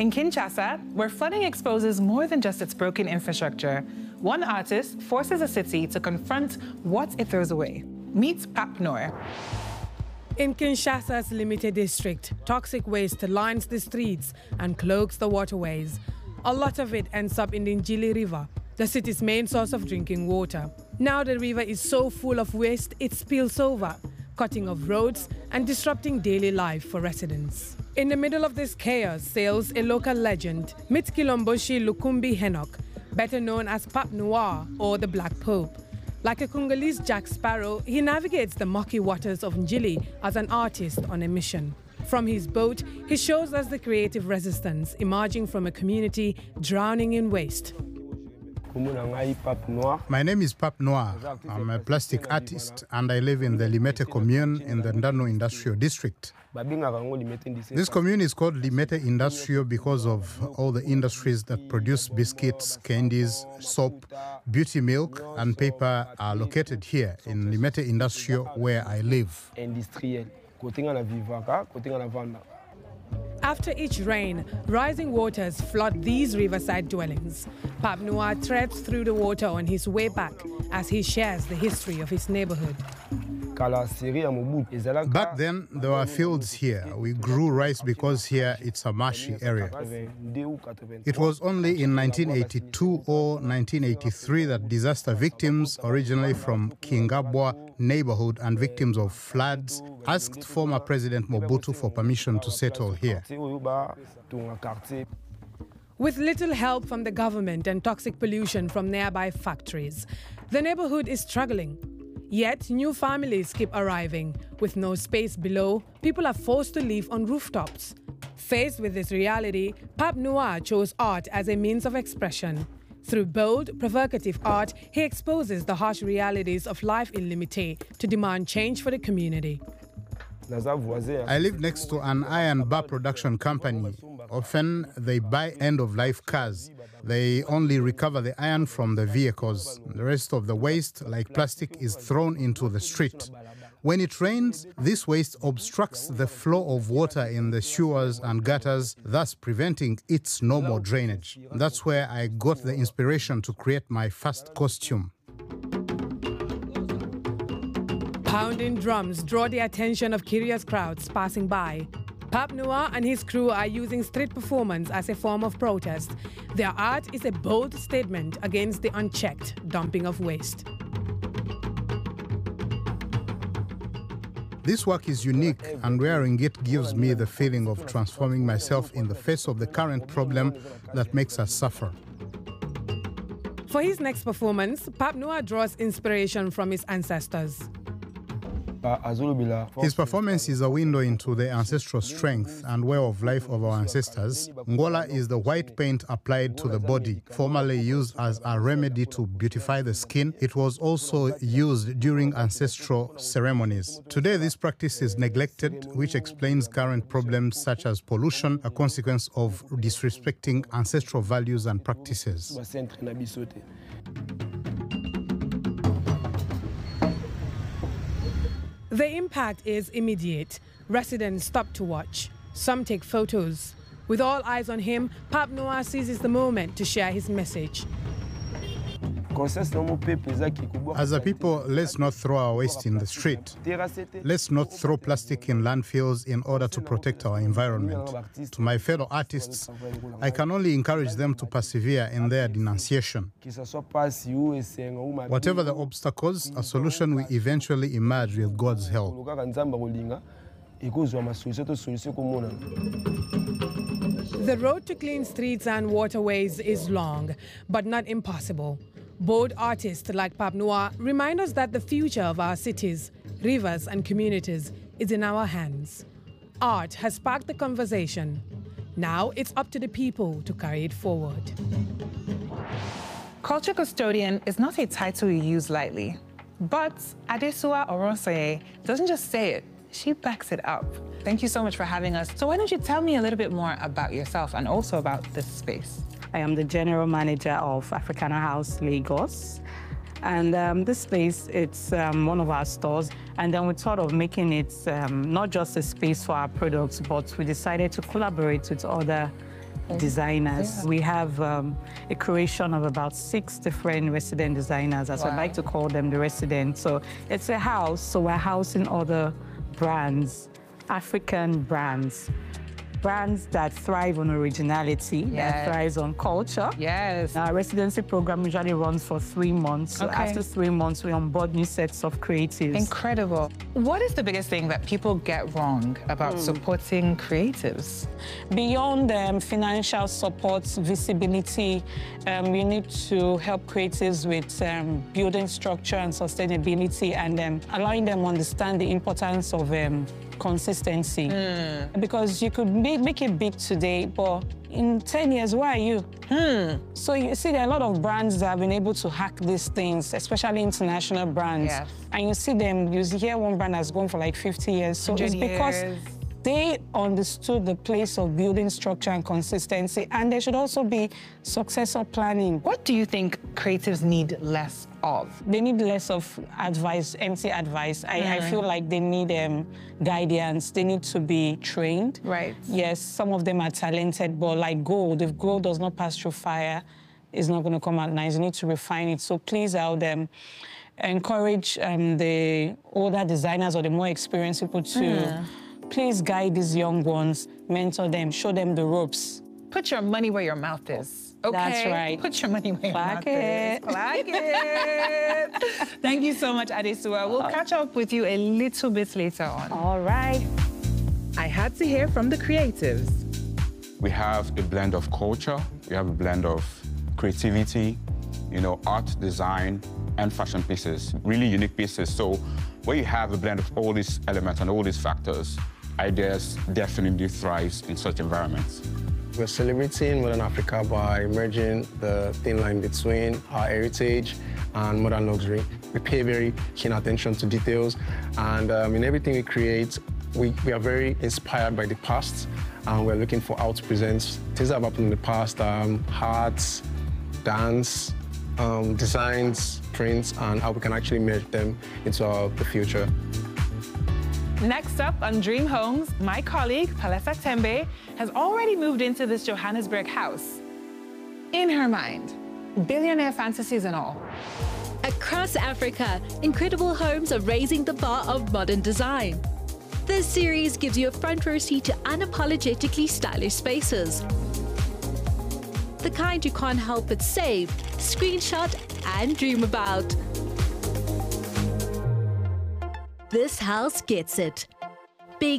In Kinshasa, where flooding exposes more than just its broken infrastructure, one artist forces a city to confront what it throws away. Meet Pape Noir. In Kinshasa's Limete district, toxic waste lines the streets and cloaks the waterways. A lot of it ends up in the Njili River, the city's main source of drinking water. Now the river is so full of waste it spills over, cutting off roads and disrupting daily life for residents. In the middle of this chaos sails a local legend, Mitskilomboshi Lukumbi Henok, better known as Pape Noir or the Black Pope. Like a Congolese Jack Sparrow, he navigates the murky waters of Njili as an artist on a mission. From his boat, he shows us the creative resistance emerging from a community drowning in waste. My name is Pape Noir. I'm a plastic artist and I live in the Limete commune in the Ndano Industrial District. This commune is called Limete Industrial because of all the industries that produce biscuits, candies, soap, beauty milk and paper are located here in Limete Industrial where I live. After each rain, rising waters flood these riverside dwellings. Pape Noir treads through the water on his way back as he shares the history of his neighborhood. Back then, there were fields here. We grew rice because here it's a marshy area. It was only in 1982 or 1983 that disaster victims, originally from Kingabwa neighborhood and victims of floods, asked former President Mobutu for permission to settle here. With little help from the government and toxic pollution from nearby factories, the neighborhood is struggling. Yet, new families keep arriving. With no space below, people are forced to live on rooftops. Faced with this reality, Pape Noir chose art as a means of expression. Through bold, provocative art, he exposes the harsh realities of life in Limete to demand change for the community. I live next to an iron bar production company. Often they buy end-of-life cars. They only recover the iron from the vehicles. The rest of the waste, like plastic, is thrown into the street. When it rains, this waste obstructs the flow of water in the sewers and gutters, thus preventing its normal drainage. That's where I got the inspiration to create my first costume. Pounding drums draw the attention of curious crowds passing by. Pape Noir and his crew are using street performance as a form of protest. Their art is a bold statement against the unchecked dumping of waste. This work is unique, and wearing it gives me the feeling of transforming myself in the face of the current problem that makes us suffer. For his next performance, Pape Noir draws inspiration from his ancestors. His performance is a window into the ancestral strength and way of life of our ancestors. Ngola is the white paint applied to the body, formerly used as a remedy to beautify the skin. It was also used during ancestral ceremonies. Today, this practice is neglected, which explains current problems such as pollution, a consequence of disrespecting ancestral values and practices. The impact is immediate. Residents stop to watch. Some take photos. With all eyes on him, Pape Noir seizes the moment to share his message. As a people, let's not throw our waste in the street. Let's not throw plastic in landfills in order to protect our environment. To my fellow artists, I can only encourage them to persevere in their denunciation. Whatever the obstacles, a solution will eventually emerge with God's help. The road to clean streets and waterways is long, but not impossible. Bold artists like Pape Noir remind us that the future of our cities, rivers and communities is in our hands. Art has sparked the conversation. Now it's up to the people to carry it forward. Culture custodian is not a title you use lightly. But Adesua Oronsaye doesn't just say it, she backs it up. Thank you so much for having us. So why don't you tell me a little bit more about yourself and also about this space? I am the general manager of Africana House Lagos. And this space, it's one of our stores. And then we thought of making it not just a space for our products, but we decided to collaborate with other designers. Yeah. We have a curation of about 6 different resident designers, as I like to call them, the residents. So it's a house, so we're housing other brands, African brands that thrive on originality, that thrives on culture. Yes. Our residency program usually runs for 3 months. So after 3 months, we onboard new sets of creatives. Incredible. What is the biggest thing that people get wrong about supporting creatives? Beyond financial support, visibility, we need to help creatives with building structure and sustainability, and allowing them understand the importance of consistency. Because you could make it big today, but in 10 years, where are you? So you see, there are a lot of brands that have been able to hack these things, especially international brands. Yes. And you see them, you hear one brand has gone for like 50 years. So it's because they understood the place of building structure and consistency, and there should also be successor planning. What do you think creatives need less of? They need less of advice, empty advice. I feel like they need guidance. They need to be trained. Right. Yes, some of them are talented, but like gold, if gold does not pass through fire, it's not going to come out nice. You need to refine it. So please, out them. Encourage the older designers or the more experienced people to please guide these young ones, mentor them, show them the ropes. Put your money where your mouth is. Okay? That's right. Put your money where your mouth is. Clack it. Thank you so much, Adesua. We'll catch up with you a little bit later on. All right. I had to hear from the creatives. We have a blend of culture, we have a blend of creativity, art, design, and fashion pieces, really unique pieces. So where you have a blend of all these elements and all these factors, ideas definitely thrives in such environments. We're celebrating modern Africa by merging the thin line between our heritage and modern luxury. We pay very keen attention to details, and in everything we create, we are very inspired by the past, and we're looking for how to present things that have happened in the past, arts, dance, designs, prints, and how we can actually merge them into the future. Next up on Dream Homes, my colleague, Palesa Tembe, has already moved into this Johannesburg house. In her mind, billionaire fantasies and all. Across Africa, incredible homes are raising the bar of modern design. This series gives you a front row seat to unapologetically stylish spaces. The kind you can't help but save, screenshot, and dream about. This house gets it.